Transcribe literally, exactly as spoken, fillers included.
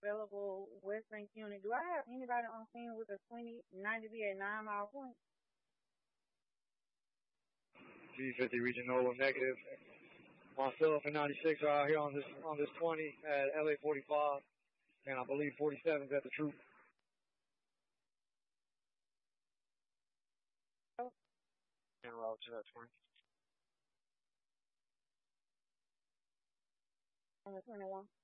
available Western unit. Do I have anybody on scene with a twenty ninety B at nine mile point? G fifty regional negative. Myself and ninety-six are out here on this on this twenty at L A forty-five, and I believe forty-seven is at the troop. En route to that twenty. On the twenty-one.